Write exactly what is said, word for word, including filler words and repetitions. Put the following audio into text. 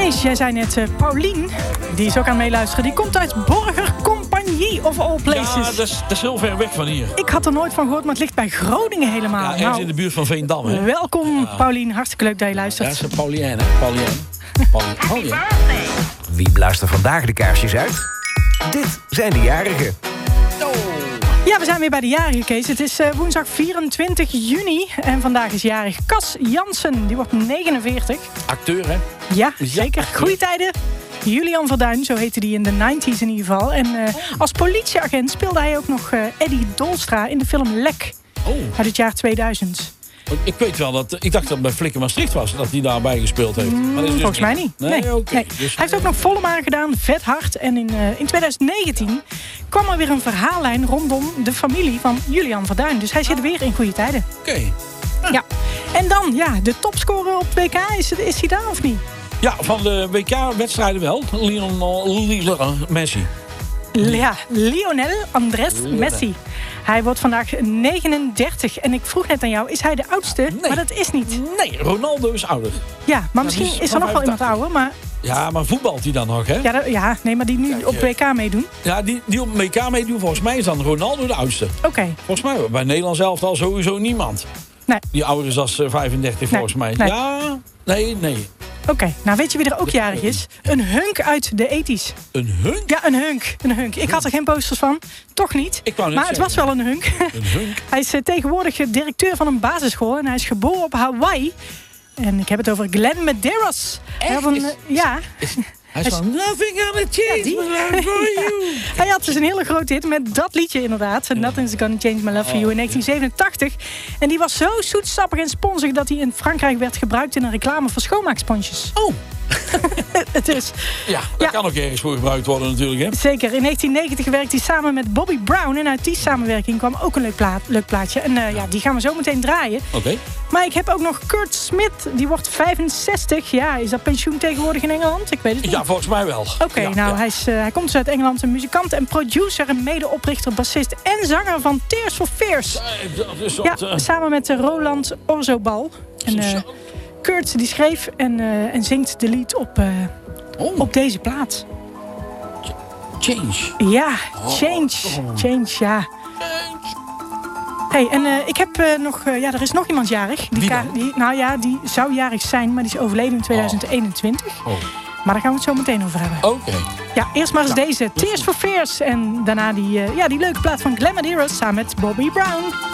Kees, jij zei net uh, Paulien, die is ook aan het meeluisteren. Die komt uit Borger Compagnie of all places. Ja, dat is, dat is heel ver weg van hier. Ik had er nooit van gehoord, maar het ligt bij Groningen helemaal. Ja, ergens nou, in de buurt van Veendam, hè? Welkom, ja. Paulien. Hartstikke leuk dat je luistert. Ja, dat is Paulienne. Paulienne. Paulienne. Wie blaast er vandaag de kaarsjes uit? Dit zijn de jarigen. Ja, we zijn weer bij de jarigen, Kees. Het is uh, woensdag vierentwintig juni. En vandaag is jarig Cas Jansen. Die wordt negenenveertig. Acteur, hè? Ja, zeker. Goeie tijden. Julian Verduin, zo heette die in de negentig in ieder geval. En uh, als politieagent speelde hij ook nog uh, Eddie Dolstra in de film Lek. Oh. Uit het jaar tweeduizend. Ik weet wel dat... Ik dacht dat het bij Flikker Maastricht was, dat hij daarbij gespeeld heeft. Maar dat is dus Volgens mij niet. niet. Nee, nee. oké. nee. Dus, hij heeft ook nog Vollemaal gedaan, Vet Hard. En in, uh, in twintig negentien kwam er weer een verhaallijn rondom de familie van Julian Verduin. Dus hij zit weer in goede tijden. Oké. Okay. Ah. Ja. En dan, ja, de topscorer op het W K. Is, is hij daar of niet? Ja, van de W K-wedstrijden wel. Lionel Messi. Ja, Lionel Andrés Messi. Hij wordt vandaag negenendertig. En ik vroeg net aan jou, is hij de oudste? Nee. Maar dat is niet. Nee, Ronaldo is ouder. Ja, maar misschien is, is er nog wel iemand ouder. Maar... Ja, maar voetbalt hij dan nog, hè? Ja, dat, ja nee, maar die nu Kijk, op W K meedoen. Ja, die, die op W K meedoen, volgens mij is dan Ronaldo de oudste. Oké. Okay. Volgens mij, bij Nederland zelf al sowieso niemand. Nee. Die ouder is dan vijfendertig, nee. volgens mij. Nee. Ja, nee, nee. Oké, okay. Nou weet je wie er ook jarig is? Een hunk uit de ethisch. Een hunk? Ja, een hunk. Een hunk. Ik had er geen posters van. Toch niet. Ik wou net maar het zeggen. was wel een hunk. Een hunk? Hij is uh, tegenwoordig directeur van een basisschool. En hij is geboren op Hawaii. En ik heb het over Glenn Medeiros. Echt? Hij had een, uh, ja... Is, is, Hij is van nothing gonna change ja, my love for you. Hij had dus een hele grote hit met dat liedje inderdaad. Nothing's gonna change my love for you in negentien zevenentachtig. En die was zo zoetsappig en sponsig dat hij in Frankrijk werd gebruikt in een reclame voor schoonmaaksponsjes. Oh. Dus, ja, dat ja. kan ook ergens voor gebruikt worden natuurlijk. Hè? Zeker. In negentien negentig werkte hij samen met Bobby Brown. En uit die samenwerking kwam ook een leuk, plaat, leuk plaatje. En uh, ja, die gaan we zo meteen draaien. Oké. Okay. Maar ik heb ook nog Kurt Smith. Die wordt vijfenzestig. Ja, is dat pensioen tegenwoordig in Engeland? Ik weet het niet. Ja, volgens mij wel. Oké, okay, ja, nou, ja. Hij, is, uh, hij komt dus uit Engeland. Een muzikant en producer en medeoprichter, bassist en zanger van Tears for Fears. Uh, dat is wat, ja, uh... samen met uh, Roland Orzobal. En, uh, Kurt die schreef en, uh, en zingt de lied op, uh, oh. op deze plaat. Change. Ja, Change. Oh. Change, ja. Hey, en uh, ik heb uh, nog... Uh, ja, er is nog iemand jarig. Die, ka- die Nou ja, die zou jarig zijn, maar die is overleden in tweeduizend eenentwintig. Oh. Oh. Maar daar gaan we het zo meteen over hebben. Oké. Okay. Ja, eerst maar eens ja, deze. Tears for Fears. En daarna die, uh, ja, die leuke plaat van Glenn Medeiros samen met Bobby Brown.